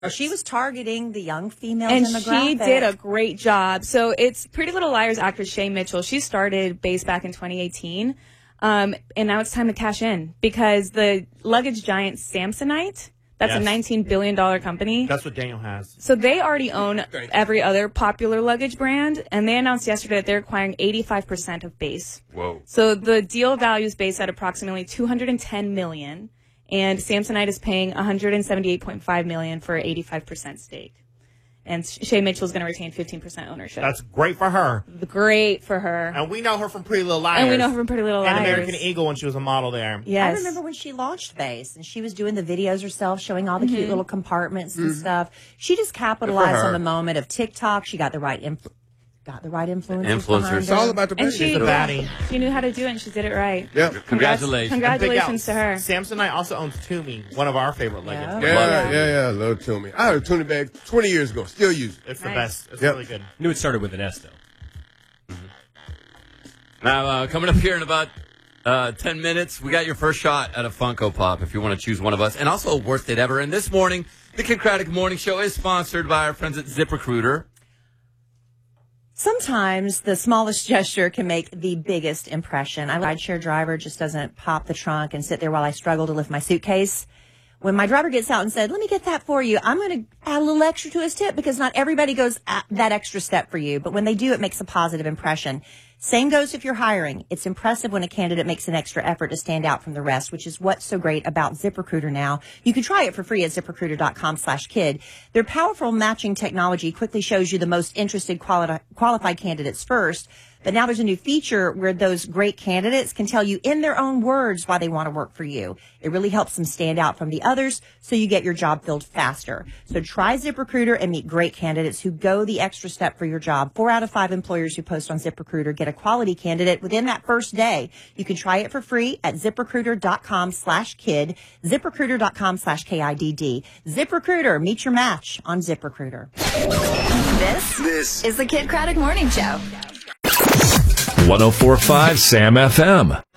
She was targeting the young female and demographic. she did a great job. So it's Pretty Little Liars actress Shay Mitchell. She started Base back in 2018. And now it's time to cash in because the luggage giant Samsonite, that's a $19 billion company. That's what Daniel has. So they already own every other popular luggage brand, and they announced yesterday that they're acquiring 85% of Base. Whoa. So the deal values Base at approximately $210 million, and Samsonite is paying $178.5 million for an 85% stake. And Shay Mitchell is going to retain 15% ownership. That's great for her. Great for her. And we know her from Pretty Little Liars. And we know her from Pretty Little Liars. And American Eagle when she was a model there. Yes. I remember when she launched Base and she was doing the videos herself, showing all the cute little compartments and stuff. She just capitalized on the moment of TikTok. She got the right influencers. Influencers. It's all about the And business. she, The baddie. she knew how to do it, and she did it right. Yep. Congratulations. Congratulations to her. Samsonite also owns Toomey, one of our favorite leggings. Yeah. Love Toomey. I had a Toomey bag 20 years ago. Still use it. It's the Nice. best. It's really good. Knew it started with an S, though. Now, coming up here in about 10 minutes, we got your first shot at a Funko Pop if you want to choose one of us. And also a worst date ever. And this morning, the Kid Craddock Morning Show is sponsored by our friends at ZipRecruiter. Sometimes the smallest gesture can make the biggest impression. A rideshare driver just doesn't pop the trunk and sit there while I struggle to lift my suitcase. When my driver gets out and said, let me get that for you, I'm going to add a little extra to his tip because not everybody goes that extra step for you. But when they do, it makes a positive impression. Same goes if you're hiring. It's impressive when a candidate makes an extra effort to stand out from the rest, which is what's so great about ZipRecruiter now. You can try it for free at ZipRecruiter.com/kid. Their powerful matching technology quickly shows you the most interested qualified candidates first. But now there's a new feature where those great candidates can tell you in their own words why they want to work for you. It really helps them stand out from the others so you get your job filled faster. So try ZipRecruiter and meet great candidates who go the extra step for your job. 4 out of 5 employers who post on ZipRecruiter get a quality candidate within that first day. You can try it for free at ZipRecruiter.com/kid, ZipRecruiter.com/KIDD. ZipRecruiter, meet your match on ZipRecruiter. This is the Kid Craddock Morning Show. 104.5 Sam FM.